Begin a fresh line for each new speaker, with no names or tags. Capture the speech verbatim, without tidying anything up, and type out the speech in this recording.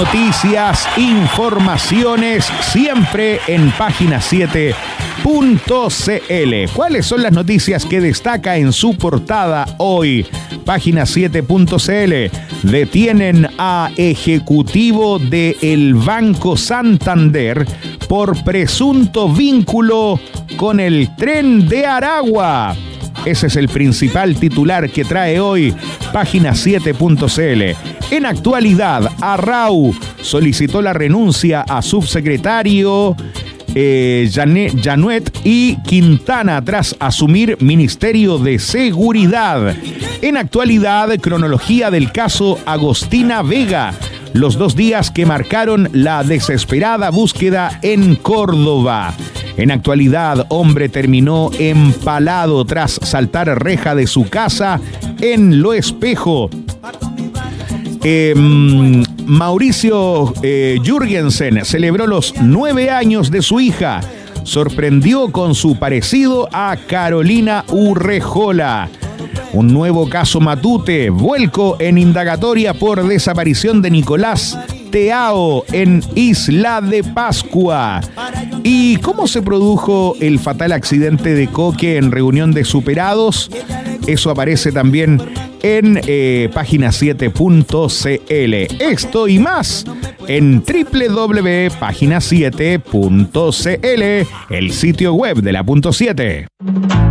noticias, informaciones, siempre en página siete punto c l. ¿Cuáles son las noticias que destaca en su portada hoy? Página siete punto c l. Detienen a ejecutivo del Banco Santander por presunto vínculo con el Tren de Aragua. Ese es el principal titular que trae hoy página siete punto c l. En actualidad, Arrau solicitó la renuncia a subsecretario eh, Janet y Quintana tras asumir Ministerio de Seguridad. En actualidad, cronología del caso Agostina Vega. Los dos días que marcaron la desesperada búsqueda en Córdoba. En actualidad, hombre terminó empalado tras saltar reja de su casa en Lo Espejo. Eh, Mauricio eh, Jürgensen celebró los nueve años de su hija. Sorprendió con su parecido a Carolina Urrejola. Un nuevo caso Matute, vuelco en indagatoria por desaparición de Nicolás Teao en Isla de Pascua. ¿Y cómo se produjo el fatal accidente de Coque en reunión de superados? Eso aparece también en eh, página siete punto c l. Esto y más en doble u doble u doble u punto página siete punto c l, el sitio web de la punto siete.